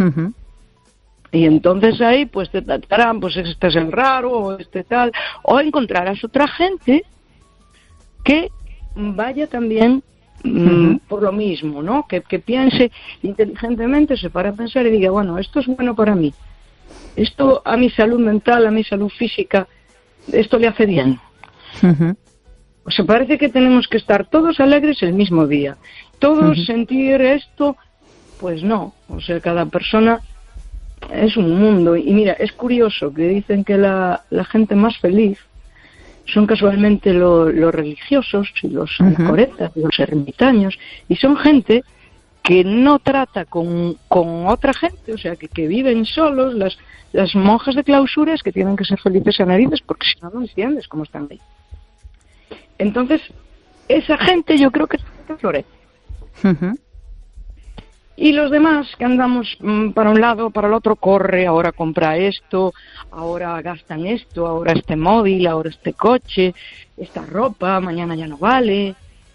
Uh-huh. Y entonces ahí pues te tratarán, pues este es el raro, o este tal, o encontrarás otra gente que vaya también por lo mismo, ¿no? Que piense inteligentemente, se para a pensar y diga, bueno, esto es bueno para mí, esto a mi salud mental, a mi salud física, esto le hace bien. Uh-huh. O sea, parece que tenemos que estar todos alegres el mismo día, todos sentir esto, pues no, o sea, cada persona es un mundo. Y mira, es curioso que dicen que la gente más feliz son casualmente los religiosos y los anacoretas, los ermitaños, y son gente que no trata con otra gente, o sea, que viven solos, las monjas de clausura, es que tienen que ser felices a narices, porque si no, no entiendes cómo están ahí. Entonces, esa gente yo creo que florece. Uh-huh. Y los demás que andamos para un lado, para el otro, corre, ahora compra esto, ahora gastan esto, ahora este móvil, ahora este coche, esta ropa, mañana ya no vale,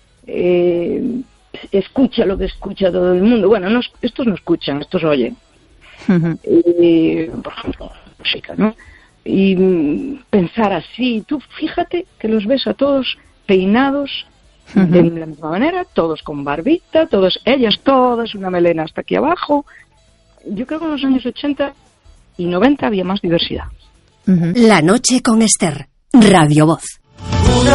escucha lo que escucha todo el mundo. Bueno, no, estos no escuchan, estos oyen. Por ejemplo, música, ¿no? Y pensar así, tú fíjate que los ves a todos peinados de la misma manera, todos con barbita, ellas todas, una melena hasta aquí abajo. Yo creo que en los años 80 y 90 había más diversidad. La noche con Esther, Radio Voz.